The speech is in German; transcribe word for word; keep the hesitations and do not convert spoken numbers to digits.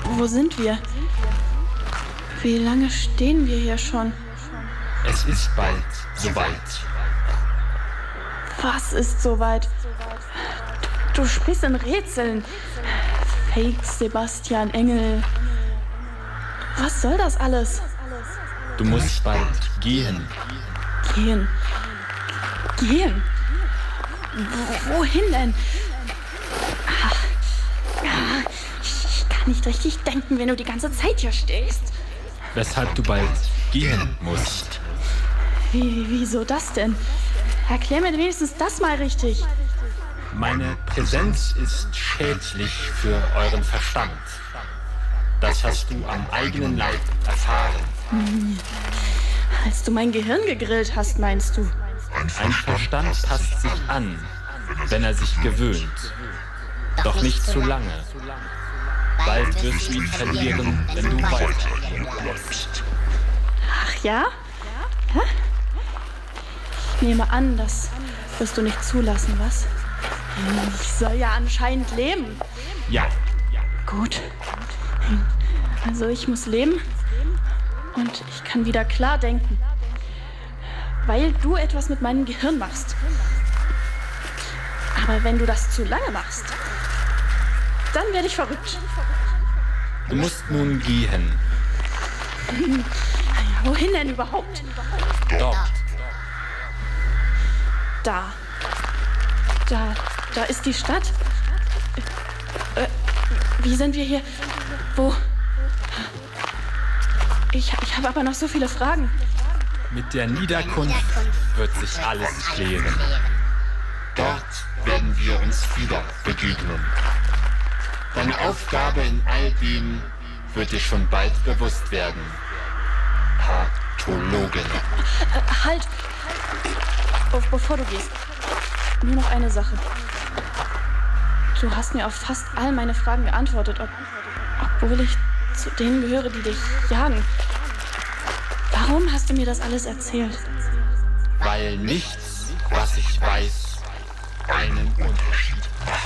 Wo sind wir? Wie lange stehen wir hier schon? Es ist bald soweit. Was ist soweit? Du sprichst in Rätseln. Fake Sebastian Engel. Was soll das alles? Du musst bald gehen. Gehen? Gehen? Wo, wohin denn? Ach, ach, ich kann nicht richtig denken, wenn du die ganze Zeit hier stehst. Weshalb du bald gehen musst. Wie, wieso das denn? Erklär mir wenigstens das mal richtig. Meine Präsenz ist schädlich für euren Verstand. Das hast du am eigenen Leib erfahren. Hm. Als du mein Gehirn gegrillt hast, meinst du? Ein Verstand passt sich an, wenn er sich gewöhnt. Doch nicht zu lange. Bald wirst du ihn verlieren, wenn du weitergehen bleibst. Ach ja? Ja? Ich nehme an, das wirst du nicht zulassen, was? Ich soll ja anscheinend leben. Ja. Gut. Also ich muss leben und ich kann wieder klar denken. Weil du etwas mit meinem Gehirn machst. Aber wenn du das zu lange machst, dann werde ich verrückt. Du musst nun gehen. Wohin denn überhaupt? Dort. Da. Da. Da ist die Stadt. Äh, wie sind wir hier? Wo? Ich, ich habe aber noch so viele Fragen. Mit der Niederkunft wird sich alles klären. Dort werden wir uns wieder begegnen. Deine Aufgabe in all dem wird dir schon bald bewusst werden. Pathologin. Äh, halt! Be- bevor du gehst, nur noch eine Sache. Du hast mir auf fast all meine Fragen geantwortet, ob, obwohl ich zu denen gehöre, die dich jagen. Warum hast du mir das alles erzählt? Weil nichts, was ich weiß, einen Unterschied